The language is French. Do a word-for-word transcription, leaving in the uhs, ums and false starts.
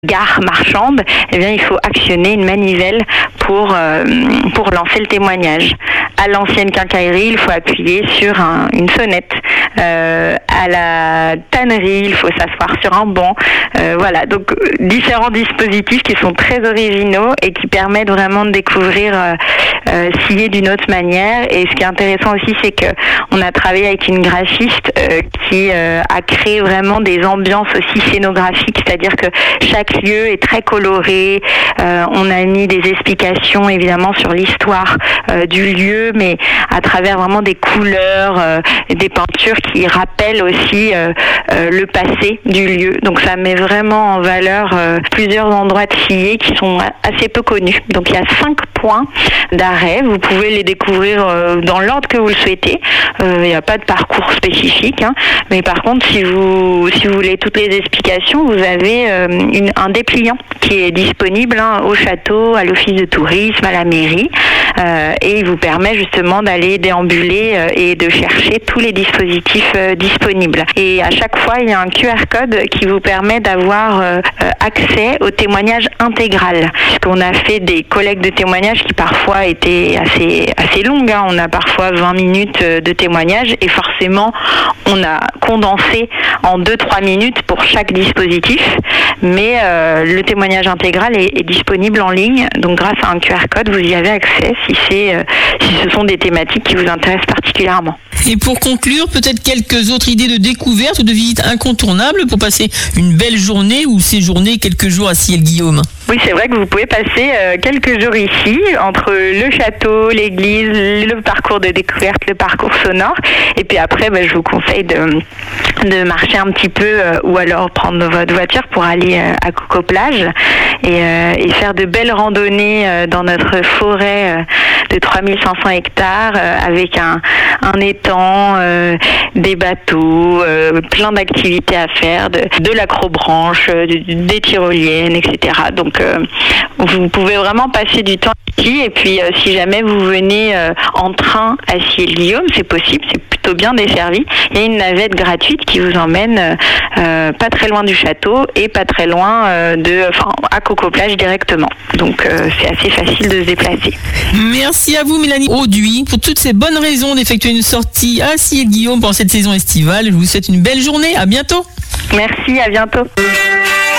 gare marchande, eh bien, il faut actionner une manivelle pour, euh, pour lancer le témoignage. À l'ancienne quincaillerie, il faut appuyer sur un, une sonnette. Euh, à la tannerie, il faut s'asseoir sur un banc. Euh, voilà, donc différents dispositifs qui sont très originaux et qui permettent vraiment de découvrir euh, euh, scier d'une autre manière. Et ce qui est intéressant aussi, c'est que on a travaillé avec une graphiste euh, qui euh, a créé vraiment des ambiances aussi scénographiques, c'est-à-dire que chaque lieu est très coloré. Euh, on a mis des explications évidemment sur l'histoire euh, du lieu, mais à travers vraiment des couleurs, euh, des peintures qui rappellent aussi euh, euh, le passé du lieu. Donc ça met vraiment en valeur euh, plusieurs endroits de Sillé qui sont assez peu connus. Donc il y a cinq points d'arrêt. Vous pouvez les découvrir euh, dans l'ordre que vous le souhaitez. Euh, il n'y a pas de parcours spécifique, hein. Mais par contre, si vous si vous voulez toutes les explications, vous avez euh, une, un dépliant qui est disponible hein, au château, à l'office de tourisme, à la mairie, euh, et il vous permet justement d'aller déambuler euh, et de chercher tous les dispositifs euh, disponibles. Et à chaque fois, il y a un Q R code qui vous permet d'avoir euh, accès au témoignage intégral. Puisqu'on a fait des collectes de témoignages qui parfois étaient assez assez longues, hein. On a parfois vingt minutes de témoignage et forcément, on a condensé en deux trois minutes pour chaque dispositif. Mais euh, le témoignage intégral est, est disponible en ligne, donc grâce à un Q R code, vous y avez accès si c'est euh, si ce sont des thématiques qui vous intéressent particulièrement. Et pour conclure, peut-être quelques autres idées de découverte ou de visite incontournables pour passer une belle journée ou séjourner quelques jours à Ciel-Guillaume. Oui, c'est vrai que vous pouvez passer euh, quelques jours ici, entre le château, l'église, le parcours de découverte, le parcours sonore. Et puis après, bah, je vous conseille de, de marcher un petit peu euh, ou alors prendre votre voiture pour aller euh, à Coco-Plage et, euh, et faire de belles randonnées euh, dans notre forêt euh, de trois mille cinq cents hectares euh, avec un, un étang, euh, des bateaux, euh, plein d'activités à faire, de, de l'acrobranche, euh, des tyroliennes, et cetera. Donc, euh, vous pouvez vraiment passer du temps ici. Et puis, euh, si jamais vous venez euh, en train à Ciel-Guillaume, c'est possible, c'est plutôt bien desservi. Il y a une navette gratuite qui vous emmène euh, pas très loin du château et pas très loin euh, de, enfin, à Coco-Plage directement. Donc, euh, c'est assez facile de se déplacer. Merci à vous, Mélanie Auduit, pour toutes ces bonnes raisons d'effectuer une sortie à Ciel-Guillaume pendant cette saison estivale. Je vous souhaite une belle journée. À bientôt. Merci, à bientôt.